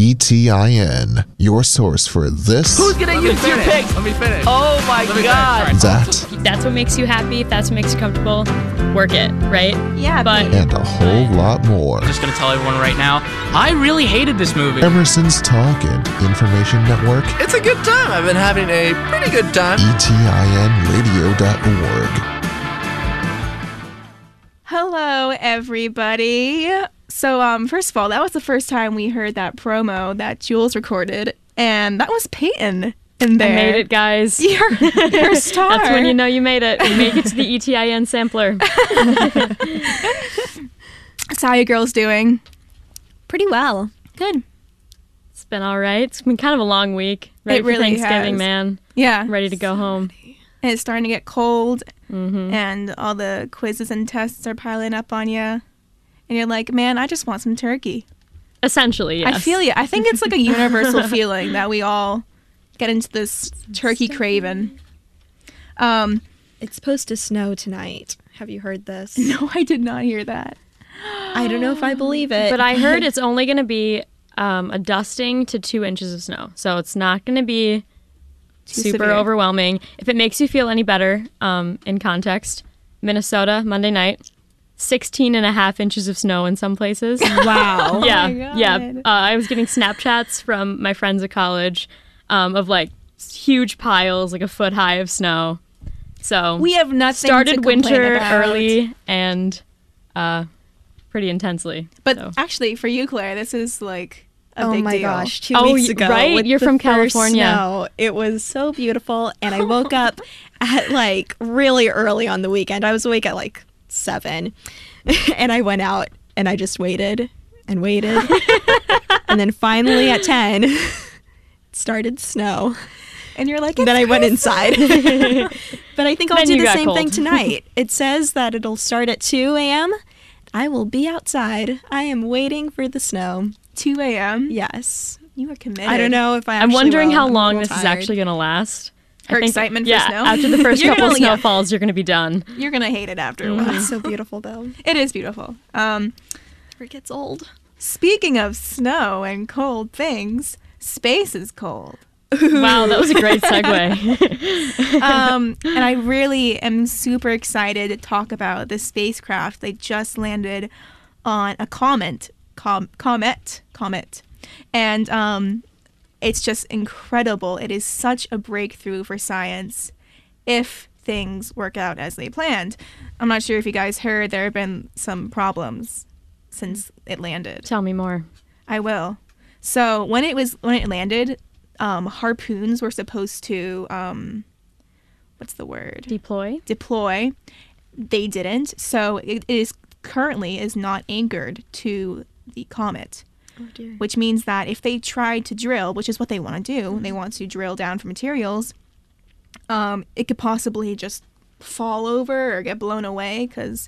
ETIN, your source for this. Who's gonna use your pick? Let me finish. Oh my god. That. That's what makes you happy. If that's what makes you comfortable, work it, right? Yeah, But And a whole lot more. I'm just gonna tell everyone right now, I really hated this movie. Emerson's Talk and Information Network. It's a good time. I've been having a pretty good time. ETINradio.org. Hello, everybody. So, first of all, that was the first time we heard that promo that Jules recorded, and that was Peyton in there. I made it, guys. You're a star. That's when you know you made it. You make it to the ETIN sampler. So how you girls doing? Pretty well. Good. It's been all right. It's been kind of a long week. Ready It for really Thanksgiving, has. man. Yeah. I'm ready to go home. And it's starting to get cold, Mm-hmm. and all the quizzes and tests are piling up on you. And you're like, man, I just want some turkey. Essentially, yes. I feel you. I think it's like a universal feeling that we all get into this turkey craving. It's supposed to snow tonight. Have you heard this? No, I did not hear that. I don't know if I believe it. But I heard it's only going to be a dusting to 2 inches of snow. So it's not going to be super severe. overwhelming. If it makes you feel any better, in context, Minnesota, Monday night, 16 and a half inches of snow in some places. Wow. Yeah, my God. yeah. I was getting Snapchats from my friends at college of like huge piles, like a foot high of snow. So We have nothing to started complain winter about. early and pretty intensely. But so. actually, for you, Claire, this is like a Oh big my deal. gosh, 2 Oh, weeks ago. right? with You're the from first California. Snow, it was so beautiful, and I woke up at like really early on the weekend. I was awake at like 7, and I went out and I just waited and waited, and then finally at 10, it started to snow. And you're like, Then I went inside. But I think I'll Then do you the got same cold. thing tonight. It says that it'll start at 2 a.m. I will be outside. I am waiting for the snow. 2 a.m. Yes. You are committed. I don't know if I I'm actually wondering will. how I'm a long little this is tired. actually going to last. Her I think- excitement for yeah, snow? after the first You're couple of gonna- yeah. snowfalls, you're going to be done. You're gonna hate it after a while. It's so beautiful, though. It is beautiful. It gets old. Speaking of snow and cold things, space is cold. Wow, that was a great segue. And I really am super excited to talk about the spacecraft. They just landed on a comet. And it's just incredible. It is such a breakthrough for science if things work out as they planned. I'm not sure if you guys heard, there have been some problems since it landed. Tell me more. I will. So when it landed, harpoons were supposed to what's the word? Deploy. They didn't. So it is currently not anchored to the comet, Oh, dear. which means that if they try to drill, which is what they want to do, they want to drill down for materials, it could possibly just fall over or get blown away because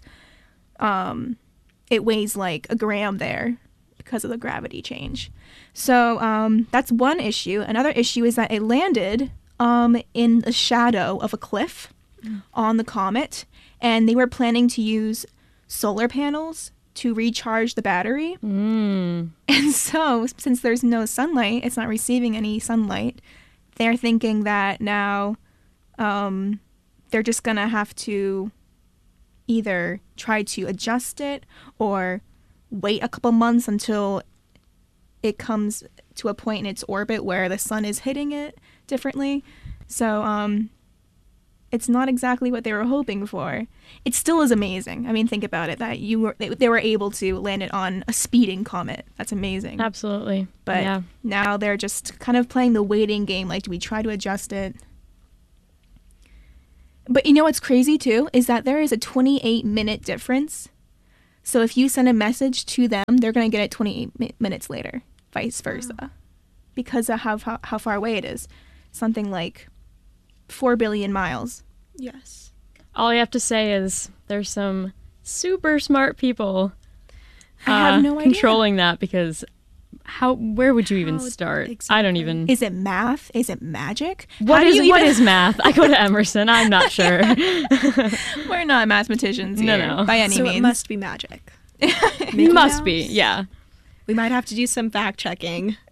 it weighs like a gram there because of the gravity change. So that's one issue. Another issue is that it landed in the shadow of a cliff on the comet, and they were planning to use solar panels to recharge the battery. Mm. And so, since there's no sunlight, it's not receiving any sunlight, they're thinking that now they're just going to have to either try to adjust it or wait a couple months until it comes to a point in its orbit where the sun is hitting it differently. So it's not exactly what they were hoping for. It still is amazing. I mean, think about it, that they were able to land it on a speeding comet. That's amazing. Absolutely. But yeah. now they're just kind of playing the waiting game. Like, do we try to adjust it? But you know what's crazy too is that there is a 28-minute difference. So if you send a message to them, they're going to get it 28 minutes later, vice versa, because of how far away it is. Something like 4 billion miles. Yes. All you have to say is there's some super smart people I have no idea. controlling that, because where would you even How start? exactly? I don't even. Is it math? Is it magic? What How do you what even- is math? I go to Emerson. I'm not sure. We're not mathematicians No, here, no. by any So means. it must be magic. Must be, yeah. We might have to do some fact checking.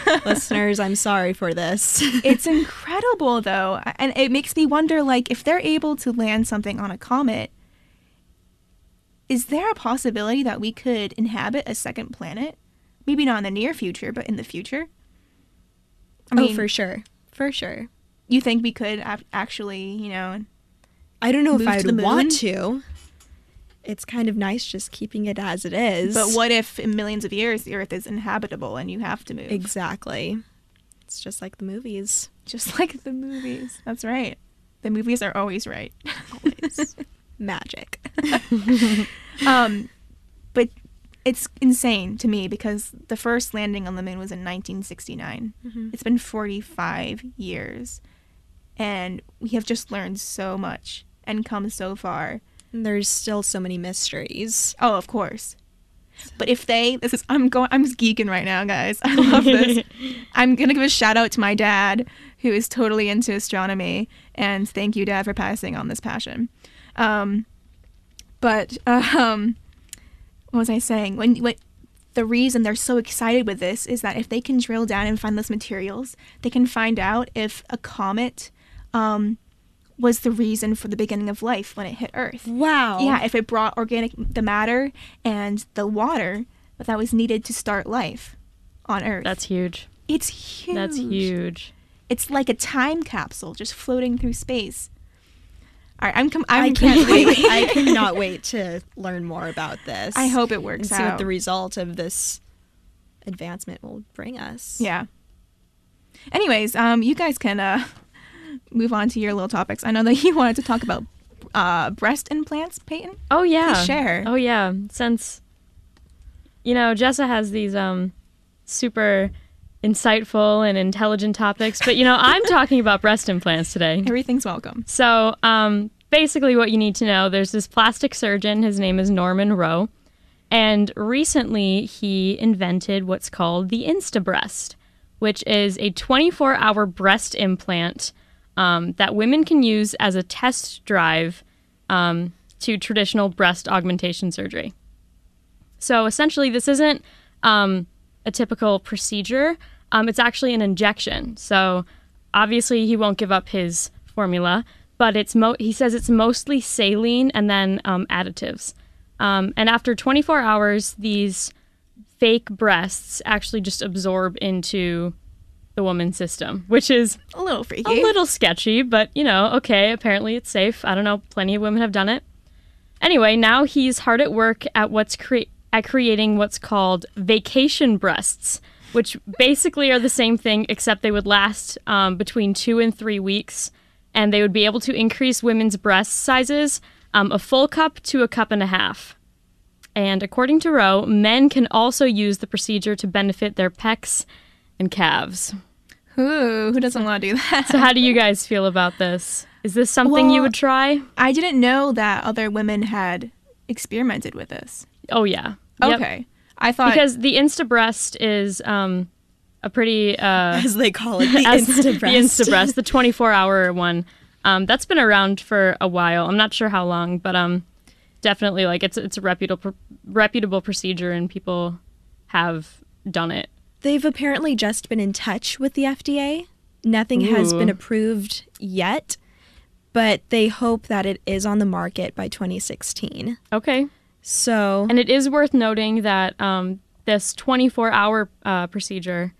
Listeners, I'm sorry for this. It's incredible, though. And it makes me wonder, like, if they're able to land something on a comet, is there a possibility that we could inhabit a second planet? Maybe not in the near future, but in the future? I mean, for sure. For sure. you think we could actually, I don't know if move to I'd the moon? want to. It's kind of nice just keeping it as it is. But what if in millions of years the Earth is inhabitable and you have to move? Exactly. It's just like the movies. Just like the movies. That's right. The movies are always right. Always. Magic. But it's insane to me because the first landing on the moon was in 1969. Mm-hmm. It's been 45 years. And we have just learned so much and come so far. And there's still so many mysteries. Oh, of course. But if I'm just geeking right now, guys. I love this. I'm going to give a shout out to my dad, who is totally into astronomy. And thank you, Dad, for passing on this passion. What was I saying? When the reason they're so excited with this is that if they can drill down and find those materials, they can find out if a comet was the reason for the beginning of life when it hit Earth. Wow. Yeah, if it brought the matter and the water that was needed to start life on Earth. That's huge. It's huge. That's huge. It's like a time capsule just floating through space. All right, I can't wait. I cannot wait to learn more about this. I hope it and works see out. what the result of this advancement will bring us. Yeah. Anyways, you guys can move on to your little topics. I know that you wanted to talk about breast implants, Peyton. Oh yeah. Please share. Oh yeah. Since Jessa has these super insightful and intelligent topics, but I'm talking about breast implants today. Everything's welcome. So basically what you need to know, there's this plastic surgeon, his name is Norman Rowe, and recently he invented what's called the InstaBreast, which is a 24-hour breast implant that women can use as a test drive to traditional breast augmentation surgery. So essentially this isn't a typical procedure. It's actually an injection. So obviously he won't give up his formula, but he says it's mostly saline and then additives. And after 24 hours, these fake breasts actually just absorb into the woman's system, which is A little freaky. a little sketchy, but okay, apparently it's safe. I don't know, plenty of women have done it. Anyway, now he's hard at work at creating what's called vacation breasts, which basically are the same thing, except they would last between 2 and 3 weeks, and they would be able to increase women's breast sizes a full cup to a cup and a half. And according to Rowe, men can also use the procedure to benefit their pecs and calves. Ooh, who doesn't want to do that? So how do you guys feel about this? Is this something you Well, would try? I didn't know that other women had experimented with this. Oh, yeah. Yep. Okay. I thought Because the InstaBreast is a pretty... As they call it, the InstaBreast. The InstaBreast, the 24-hour one. That's been around for a while. I'm not sure how long, but definitely it's a reputable procedure, and people have done it. They've apparently just been in touch with the FDA. Nothing has Ooh. been approved yet, but they hope that it is on the market by 2016. Okay. So, And it is worth noting that this 24-hour procedure,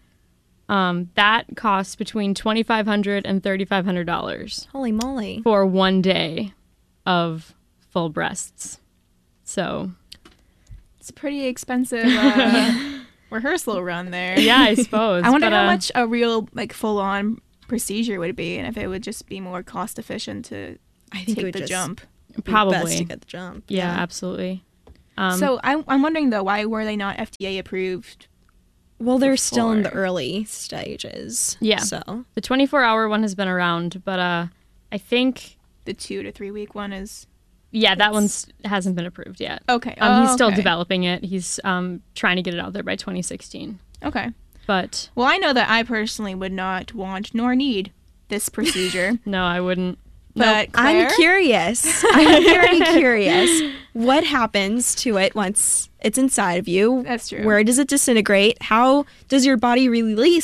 that costs between $2,500 and $3,500 holy moly. for 1 day of full breasts. So, it's a pretty expensive rehearsal run there. yeah, I suppose. I wonder but, how much a real full-on procedure would be, and if it would just be more cost efficient to I think it take would the just jump. be Probably. best to get the jump. Yeah, absolutely. So I'm wondering though, why were they not FDA approved? Well, they're still in the Before. early stages. Yeah. So, The 24-hour one has been around, but I think, The 2 to 3 week one is yeah, that hasn't been approved yet. okay. He's still okay. developing it. He's trying to get it out there by 2016. Okay. But Well, I know that I personally would not want nor need this procedure, no, I wouldn't. but Claire, I'm curious. I'm very curious. What happens to it once it's inside of you? That's true. Where does it disintegrate? How does your body release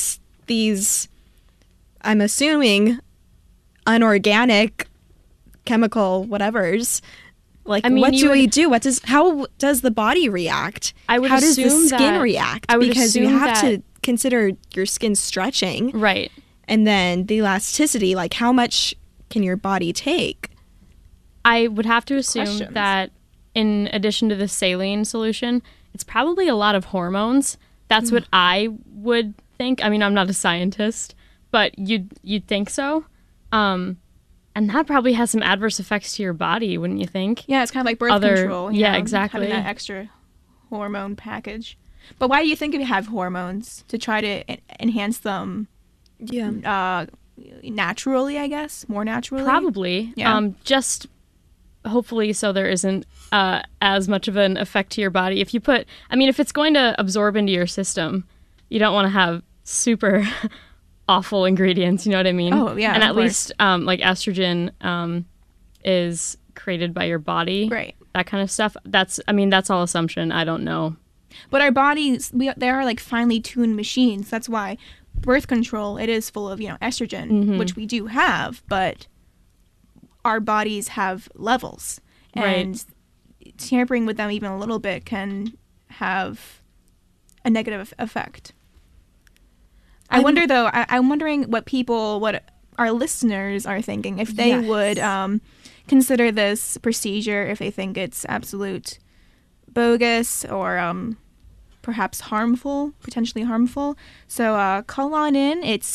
these, I'm assuming, unorganic chemical whatevers. Like, I mean, what you do would- we do? How does the body react? I would how does the assume skin that- react? I would Because you assume have that- to consider your skin stretching. Right. And then the elasticity, like how much can your body take? I would have to assume Questions. that in addition to the saline solution, it's probably a lot of hormones. That's what I would think. I mean, I'm not a scientist, but you'd think so. And that probably has some adverse effects to your body, wouldn't you think? Yeah, it's kind of like birth Other- control. yeah, know, exactly. Having that extra hormone package. But why do you think you have hormones? To try to enhance them Yeah. naturally, I guess? More naturally? Probably. Yeah. Just hopefully so there isn't as much of an effect to your body. If it's going to absorb into your system, you don't want to have super awful ingredients, you know what I mean? Oh, yeah, And of at course. least like estrogen is created by your body. Right. That kind of stuff. That's all assumption. I don't know. But our bodies, they are like finely tuned machines. That's why birth control, it is full of, estrogen, Mm-hmm. which we do have, but our bodies have levels. Right. And tampering with them even a little bit can have a negative effect. I'm wondering what our listeners are thinking, if they Yes. would consider this procedure, if they think it's absolute bogus or perhaps potentially harmful. So call on in. It's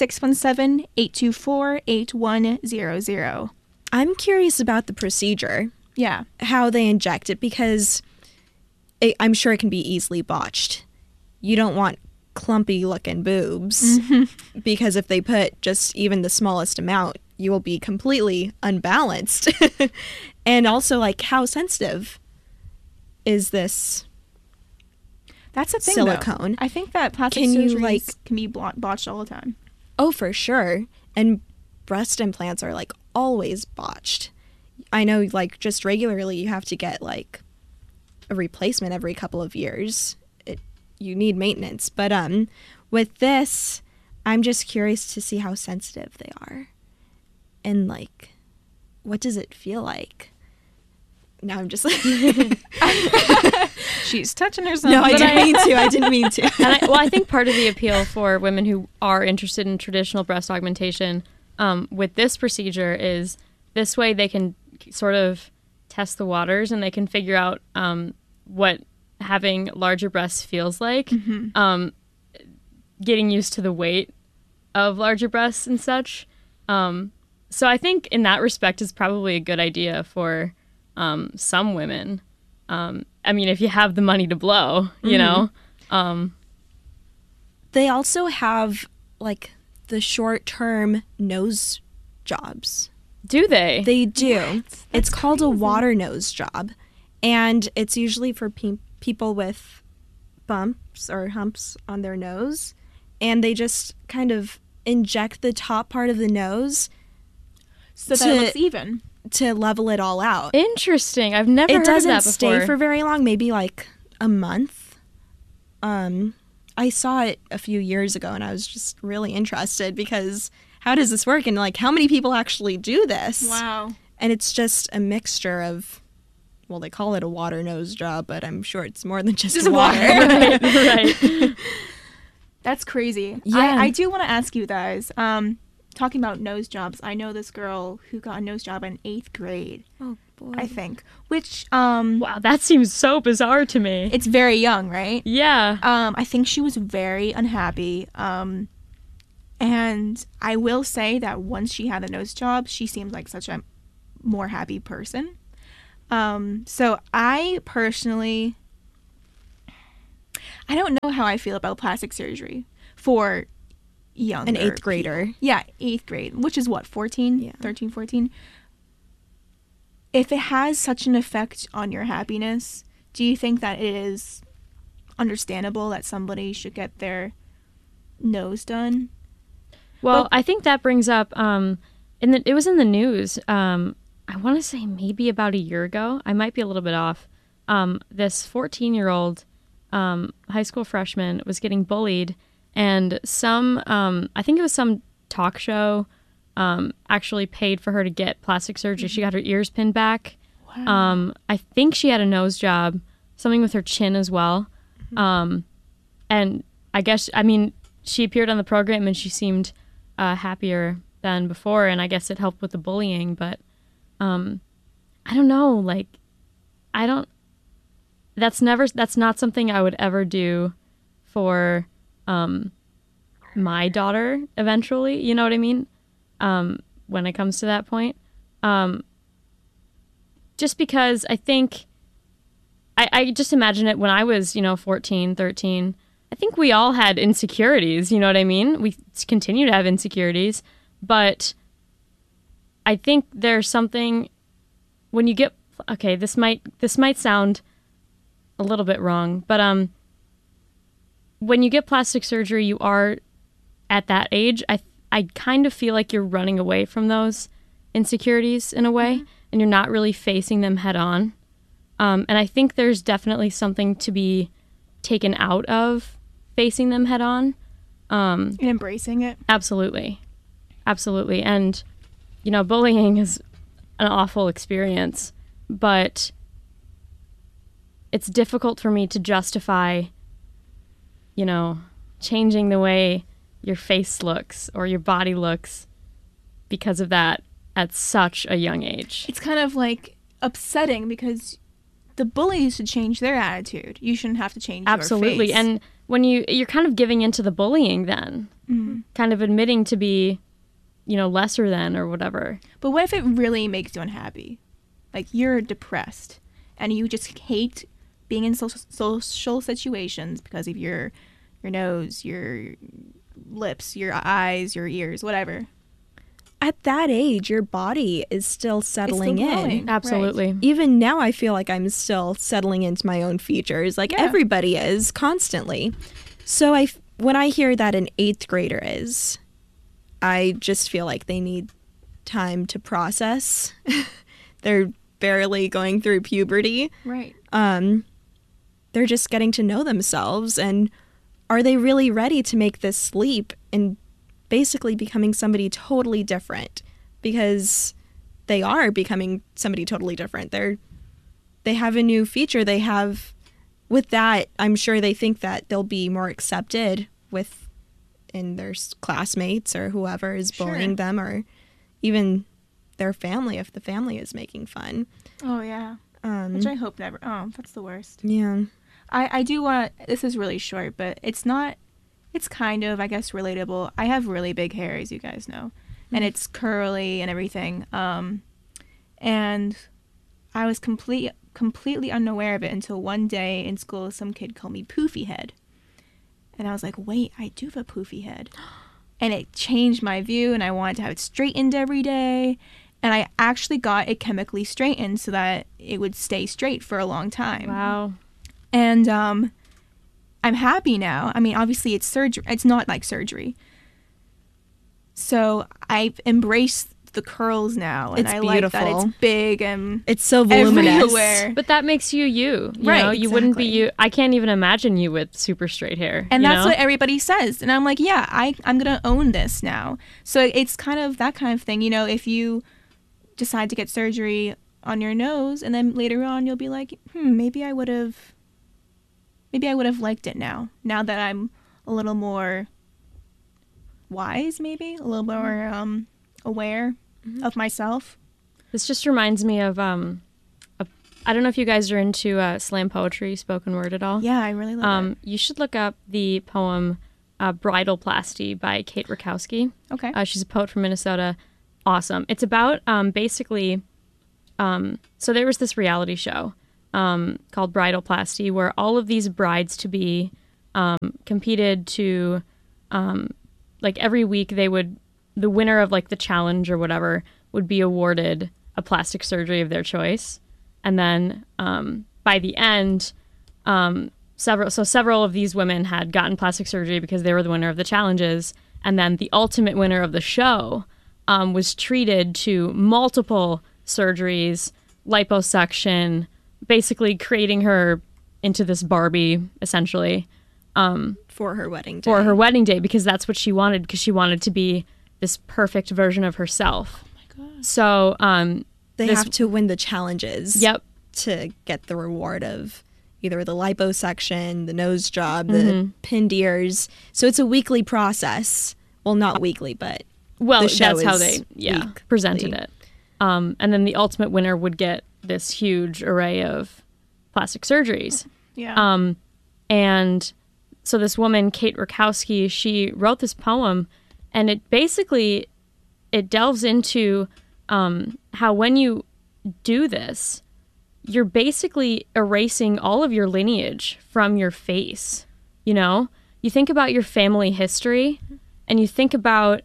617-824-8100. I'm curious about the procedure, Yeah. how they inject it, because I'm sure it can be easily botched. You don't want clumpy looking boobs because if they put just even the smallest amount, you will be completely unbalanced. And also, like, how sensitive is this? That's a thing, Silicone. though. I think that plastic Can you, surgeries can be botched all the time. Oh, for sure. And breast implants are like always botched. I know, like, just regularly you have to get like a replacement every couple of years. You need maintenance. But with this, I'm just curious to see how sensitive they are. And like, what does it feel like? Now I'm just She's touching herself. No, I But didn't I- mean to. I didn't mean to. And I think part of the appeal for women who are interested in traditional breast augmentation with this procedure is this way they can sort of test the waters and they can figure out what having larger breasts feels like, getting used to the weight of larger breasts and such. So I think in that respect is probably a good idea for some women. I mean, if you have the money to blow, you know. They also have like the short-term nose jobs. Do they? They do. It's called a water nose job, and it's usually for people with bumps or humps on their nose, and they just kind of inject the top part of the nose So that it to- looks even. to level it all out. Interesting. I've never It heard of doesn't that before. stay for very long, maybe like a month. I saw it a few years ago and I was just really interested because how does this work and like how many people actually do this? Wow. And it's just a mixture of, well, they call it a water nose job, but I'm sure it's more than just water. right, right. That's crazy. Yeah. I do want to ask you guys, talking about nose jobs, I know this girl who got a nose job in 8th grade, Oh boy. I think, which, Wow, that seems so bizarre to me. it's very young, right? Yeah. I think she was very unhappy. And I will say that once she had the nose job, she seemed like such a more happy person. So I personally, I don't know how I feel about plastic surgery for younger An 8th grader. people. Yeah, 8th grade, which is what, 14? Yeah. 13, 14? If it has such an effect on your happiness, do you think that it is understandable that somebody should get their nose done? Well, I think that brings up it was in the news. I want to say maybe about a year ago. I might be a little bit off. This 14-year-old high school freshman was getting bullied and some I think it was some talk show actually paid for her to get plastic surgery. She got her ears pinned back. Wow. I think she had a nose job, something with her chin as well. And I guess, I mean, she appeared on the program and she seemed happier than before, and I guess it helped with the bullying, but I don't know, like, that's not something I would ever do for my daughter eventually, you know what I mean? When it comes to that point. Just because I think, I just imagine it when I was, 14, 13, I think we all had insecurities, you know what I mean? We continue to have insecurities, but I think there's something when you get, okay, this might sound a little bit wrong, but when you get plastic surgery, you are at that age, I kind of feel like you're running away from those insecurities in a way, and you're not really facing them head on. And I think there's definitely something to be taken out of facing them head on. And embracing it. Absolutely. Absolutely. And, bullying is an awful experience, but it's difficult for me to justify, changing the way your face looks or your body looks because of that at such a young age. It's kind of like upsetting because the bullies should change their attitude. You shouldn't have to change Absolutely. your face. And when you're kind of giving into the bullying then, kind of admitting to be, lesser than or whatever. But what if it really makes you unhappy? Like you're depressed and you just hate being in social situations because of your nose, your lips, your eyes, your ears, whatever. At that age, your body is still settling in. growing. Absolutely. Right. Even now, I feel like I'm still settling into my own features, like everybody is constantly. So when I hear that an 8th grader is, I just feel like they need time to process. They're barely going through puberty. Right. They're just getting to know themselves, and are they really ready to make this leap and basically becoming somebody totally different? Because they are becoming somebody totally different. They have a new feature. They have, with that, I'm sure they think that they'll be more accepted in their classmates or whoever is bullying them, or even their family if the family is making fun. Oh, yeah. Which I hope never. Oh, that's the worst. Yeah. I do want to, this is really short, but it's kind of, I guess, relatable. I have really big hair, as you guys know, and it's curly and everything. And I was completely unaware of it until one day in school, some kid called me poofy head. And I was like, wait, I do have a poofy head. And it changed my view, and I wanted to have it straightened every day. And I actually got it chemically straightened so that it would stay straight for a long time. Wow. And I'm happy now. I mean, obviously it's surgery. It's not like surgery. So I've embraced the curls now, and It's I like that beautiful. it's big and It's so voluminous. everywhere. But that makes you. You Right, know, you wouldn't be exactly. you. I can't even imagine you with super straight hair. And you that's know? what everybody says. And I'm like, yeah, I'm going to own this now. So it's kind of that kind of thing. If you decide to get surgery on your nose and then later on you'll be like, maybe I would have liked it now that I'm a little more wise, maybe a little more aware of myself. This just reminds me of I don't know if you guys are into slam poetry, spoken word at all. Yeah, I really love it. You should look up the poem Bridalplasty by Kate Rakowski. Okay. She's a poet from Minnesota. Awesome. It's about basically, so there was this reality show called Bridalplasty where all of these brides-to-be competed to, like every week the winner of like the challenge or whatever would be awarded a plastic surgery of their choice. And then by the end, several of these women had gotten plastic surgery because they were the winner of the challenges. And then the ultimate winner of the show was treated to multiple surgeries, liposuction, basically creating her into this Barbie, essentially. for her wedding day. for her wedding day because that's what she wanted, because she wanted to be this perfect version of herself. Oh my God. So they have to win the challenges. Yep. To get the reward of either the liposuction, the nose job, the pinned ears. So it's a weekly process. Well, not weekly, but Well, the show that's how is they weekly. presented it. And then the ultimate winner would get this huge array of plastic surgeries. Yeah. And so this woman, Kate Rakowski, she wrote this poem, and it basically, it delves into how when you do this, you're basically erasing all of your lineage from your face. You know, you think about your family history, and you think about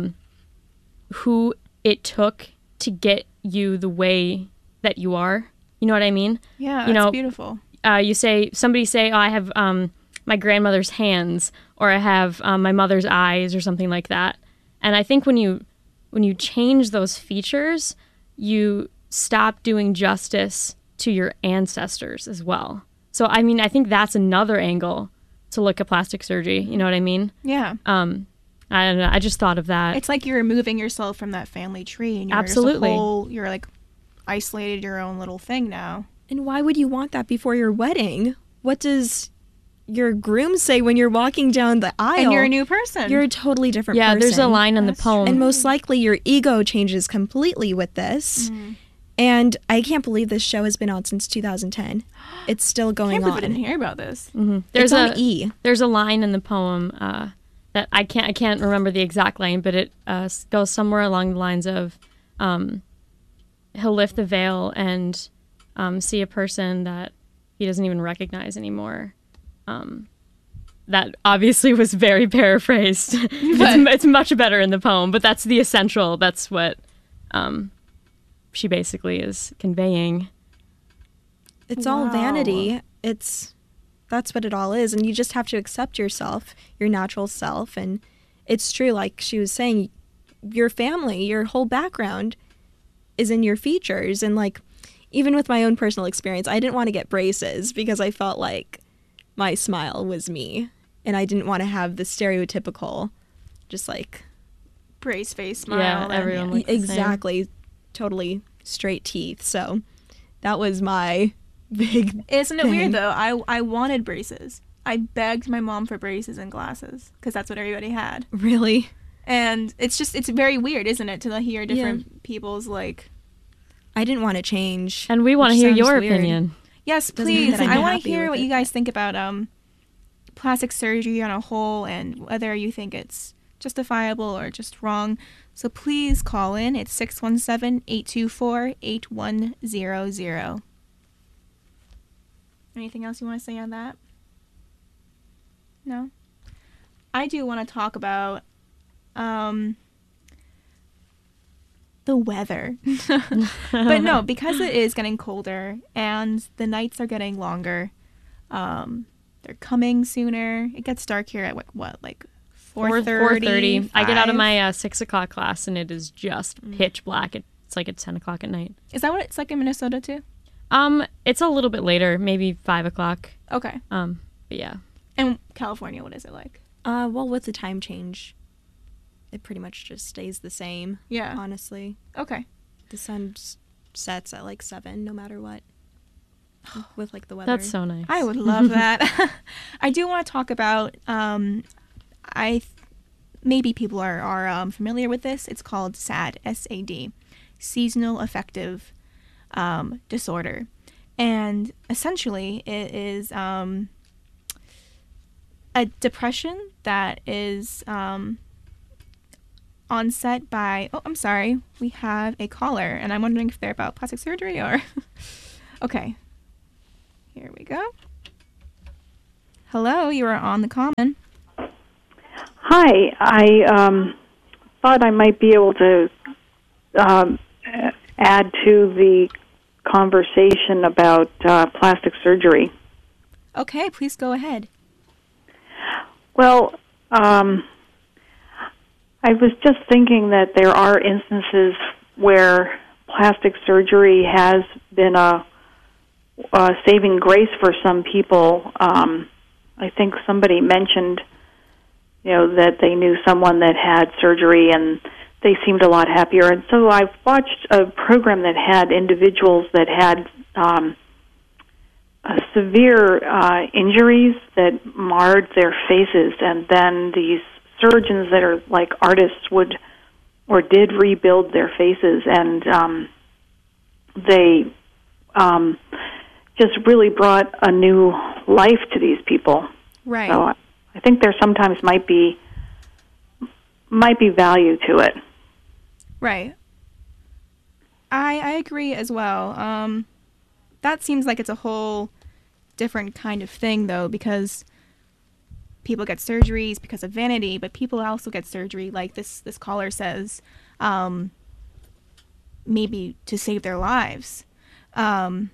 who it took to get you the way that you are. You know what I mean? Yeah, you that's know, beautiful. Somebody say, oh, I have my grandmother's hands, or I have my mother's eyes, or something like that. And I think when you change those features, you stop doing justice to your ancestors as well. So, I mean, I think that's another angle to look at plastic surgery. You know what I mean? Yeah. I don't know. I just thought of that. It's like you're removing yourself from that family tree, and you're Absolutely. You're like isolated your own little thing now. And why would you want that before your wedding? What does your groom say when you're walking down the aisle? And you're a new person. You're a totally different yeah, person. there's a line in the That's poem. And most likely your ego changes completely with this. And I can't believe this show has been on since 2010. It's still I going can't believe I on. didn't hear about this. It's on E! There's a line in the poem that I can't remember the exact line, but it goes somewhere along the lines of he'll lift the veil and see a person that he doesn't even recognize anymore. That obviously was very paraphrased. It's much better in the poem, but that's the essential. That's what she basically is conveying. It's all vanity. That's what it all is. And you just have to accept yourself, your natural self. And it's true, like she was saying, your family, your whole background is in your features. And like, even with my own personal experience, I didn't want to get braces because I felt like my smile was me. And I didn't want to have the stereotypical, just like... Brace face smile. Yeah, everyone looks the same. Exactly. Totally straight teeth. So that was my big Isn't it thing. weird though? I wanted braces. I begged my mom for braces and glasses because that's what everybody had. Really? And it's very weird, isn't it, to hear different people's like. I didn't want to change. And we want to which hear sounds your weird. opinion. Yes, Doesn't mean please. that I'm I want happy to hear with what it. you guys think about plastic surgery on a whole and whether you think it's justifiable or just wrong. So please call in. It's 617-824-8100. Anything else you want to say on that? No? I do want to talk about the weather. But no, because it is getting colder and the nights are getting longer, they're coming sooner. It gets dark here at like 4:30. I get out of my 6 o'clock class and it is just pitch black. It's like at 10 o'clock at night. Is that what it's like in Minnesota too? It's a little bit later, maybe 5 o'clock. Okay. But yeah. And California, what is it like? Well, with the time change, it pretty much just stays the same. Yeah. Honestly, Okay. the sun sets at like 7, no matter what. With like the weather. That's so nice. I would love that. I do want to talk about. Maybe people are familiar with this. It's called SAD, SAD, seasonal affective disorder, and essentially it is a depression that is onset by. Oh, I'm sorry. We have a caller, and I'm wondering if they're about plastic surgery or. Okay. Here we go. Hello, you are on the common. Hi, I thought I might be able to add to the conversation about plastic surgery. Okay, please go ahead. Well, I was just thinking that there are instances where plastic surgery has been a saving grace for some people. I think somebody mentioned, that they knew someone that had surgery and they seemed a lot happier. And so I've watched a program that had individuals that had severe injuries that marred their faces, and then these surgeons that are like artists would or did rebuild their faces, and they just really brought a new life to these people. Right. So I think there sometimes might be value to it. Right. I agree as well. That seems like it's a whole different kind of thing, though, because people get surgeries because of vanity, but people also get surgery, like this caller says, maybe to save their lives. But,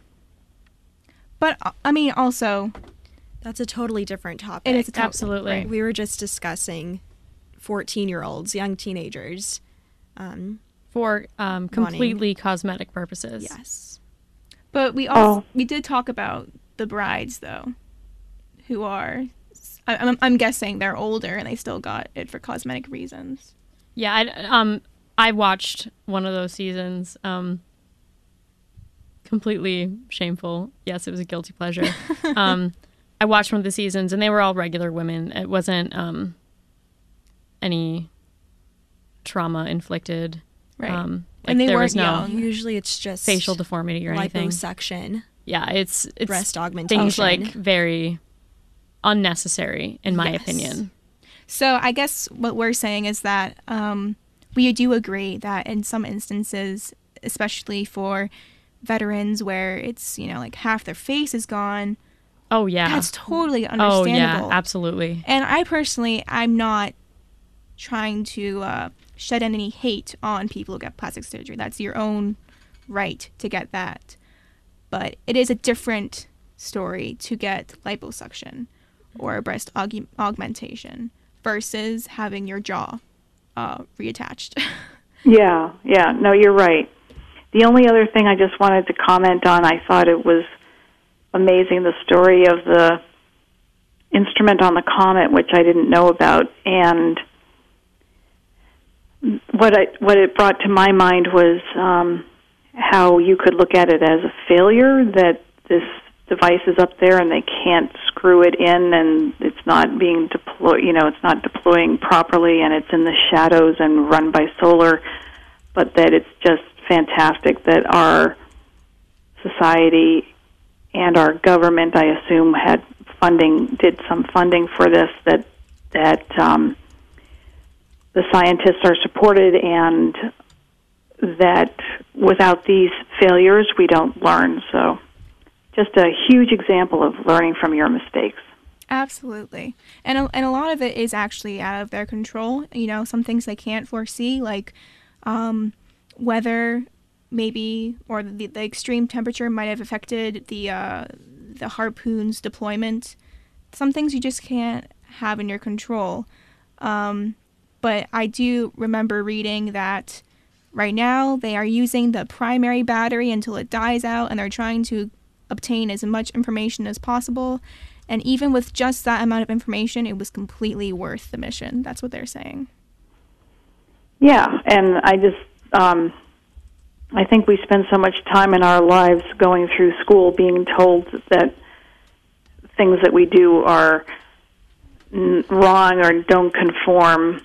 I mean, also... That's a totally different topic. It is Absolutely. Right. We were just discussing 14-year-olds, young teenagers. For completely cosmetic purposes. Yes. But we also we did talk about the brides, though, who are... I'm guessing they're older and they still got it for cosmetic reasons. Yeah, I watched one of those seasons. Completely shameful. Yes, it was a guilty pleasure. I watched one of the seasons, and they were all regular women. It wasn't any trauma inflicted. Right. Like And they there weren't was no young. Usually it's just facial deformity or anything. liposuction, Yeah, it's breast augmentation. things like very unnecessary, in my Yes. opinion. So I guess what we're saying is that we do agree that in some instances, especially for veterans where it's, like half their face is gone, Oh, yeah. that's totally Oh, understandable. yeah, absolutely. And I personally, I'm not trying to shed any hate on people who get plastic surgery. That's your own right to get that. But it is a different story to get liposuction or breast augmentation versus having your jaw reattached. Yeah. No, you're right. The only other thing I just wanted to comment on, I thought it was amazing, the story of the instrument on the comet, which I didn't know about, and what it brought to my mind was how you could look at it as a failure, that this device is up there and they can't screw it in, and it's not being deployed, it's not deploying properly, and it's in the shadows and run by solar, but that it's just fantastic that our society and our government, I assume, did some funding for this, that the scientists are supported, and that without these failures, we don't learn. So just a huge example of learning from your mistakes. Absolutely. And a lot of it is actually out of their control. Some things they can't foresee, like weather maybe, or the extreme temperature might have affected the harpoon's deployment. Some things you just can't have in your control. But I do remember reading that right now they are using the primary battery until it dies out, and they're trying to obtain as much information as possible. And even with just that amount of information, it was completely worth the mission. That's what they're saying. Yeah, and I think we spend so much time in our lives going through school being told that things that we do are wrong or don't conform.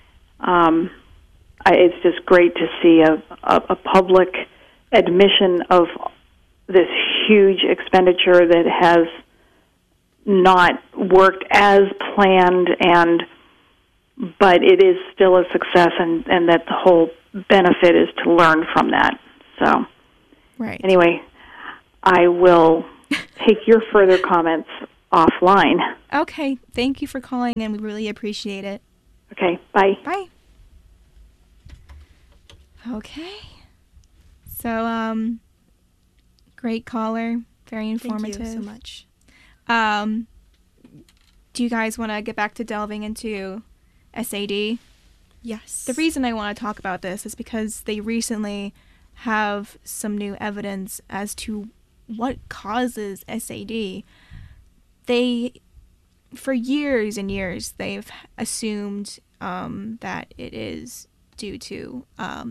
It's just great to see a public admission of this huge expenditure that has not worked as planned, but it is still a success, and that the whole benefit is to learn from that. So, right. Anyway, I will take your further comments offline. Okay, thank you for calling, and we really appreciate it. Okay, bye. Bye. Okay. So, great caller, very informative. Thank you so much. Do you guys want to get back to delving into SAD? Yes. The reason I want to talk about this is because they recently have some new evidence as to what causes SAD. They for years and years, they've assumed that it is due to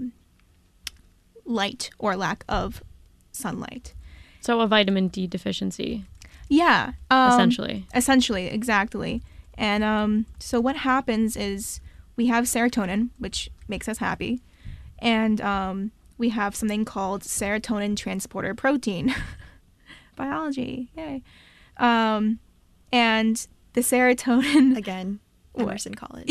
light or lack of sunlight. So a vitamin D deficiency, Yeah. essentially. Essentially, exactly. And so what happens is we have serotonin, which makes us happy, and we have something called serotonin transporter protein. Biology, yay. And the serotonin... Again, Emerson College.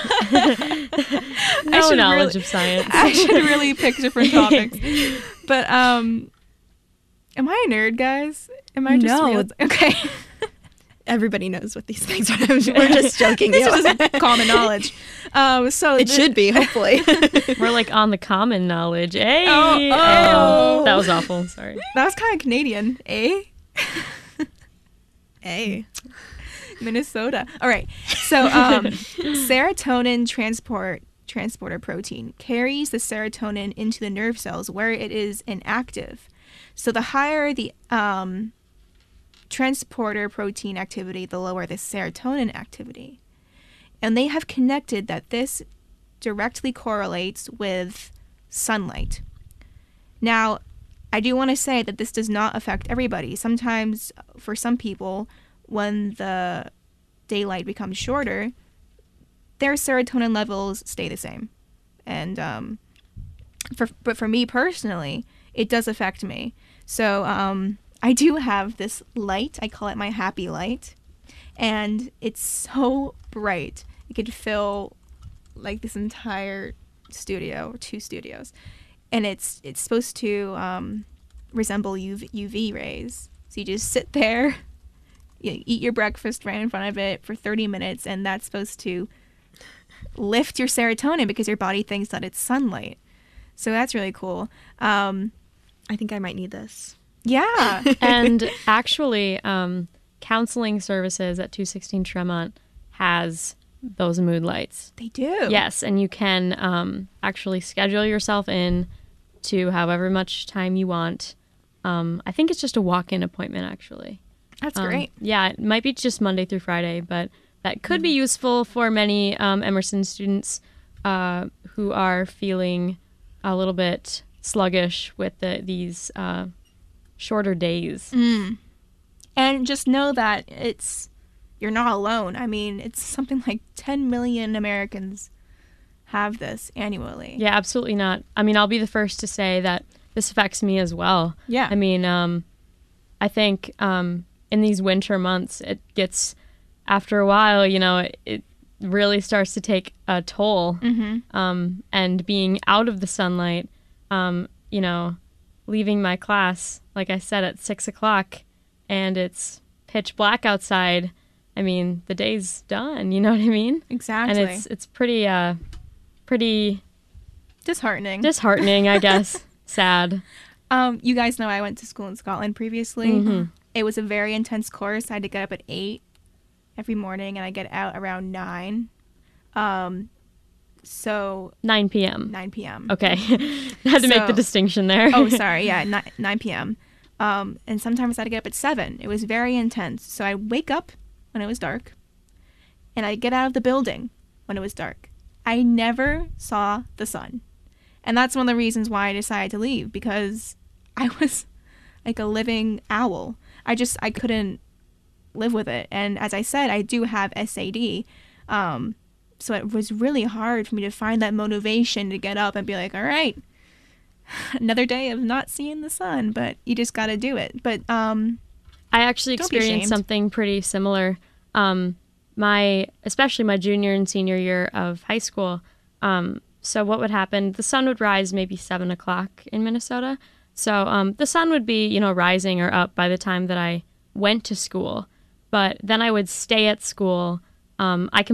No knowledge of science. I should really pick different topics. But am I a nerd, guys? Am I just No. Okay. Everybody knows what these things are. We're just joking. This is just common knowledge. So It should be, hopefully. We're like on the common knowledge. Hey! Oh. That was awful. Sorry. That was kind of Canadian, eh? Hey. Minnesota. All right. So serotonin transporter protein carries the serotonin into the nerve cells where it is inactive. So the higher the transporter protein activity, the lower the serotonin activity. And they have connected that this directly correlates with sunlight. Now, I do want to say that this does not affect everybody. Sometimes, for some people, when the daylight becomes shorter, their serotonin levels stay the same. And but for me personally, it does affect me. So I do have this light. I call it my happy light. And it's so bright. It could fill like this entire studio or 2 studios. And it's supposed to resemble UV rays. So you just sit there, you eat your breakfast right in front of it for 30 minutes, and that's supposed to lift your serotonin because your body thinks that it's sunlight. So that's really cool. I think I might need this. Yeah. And actually, counseling services at 216 Tremont has those mood lights. They do. Yes, and you can actually schedule yourself in to however much time you want. I think it's just a walk-in appointment, actually. That's great. Yeah, it might be just Monday through Friday, but that could be useful for many Emerson students who are feeling a little bit sluggish with these shorter days. And just know that you're not alone. I mean, it's something like 10 million Americans have this annually. Yeah, absolutely not. I mean, I'll be the first to say that this affects me as well. Yeah. I mean, I think in these winter months, it gets, after a while, it really starts to take a toll. And being out of the sunlight, leaving my class, like I said, at 6 o'clock, and it's pitch black outside. I mean, the day's done. You know what I mean? Exactly. And it's pretty disheartening, I guess. Sad. You guys know I went to school in Scotland previously. It was a very intense course. I had to get up at 8 every morning, and I get out around 9. So 9 p.m. 9 p.m. Okay. I had to make the distinction there. Oh, sorry. Yeah, 9 p.m. And sometimes I had to get up at 7. It was very intense. So I wake up when it was dark, and I get out of the building when it was dark. I never saw the sun. And that's one of the reasons why I decided to leave, because I was like a living owl. I couldn't live with it. And as I said, I do have SAD. So it was really hard for me to find that motivation to get up and be like, all right, another day of not seeing the sun, but you just got to do it. But I actually don't be experienced ashamed. something pretty similar. Especially my junior and senior year of high school. So what would happen? The sun would rise maybe 7 o'clock in Minnesota. So the sun would be, rising or up by the time that I went to school. But then I would stay at school. I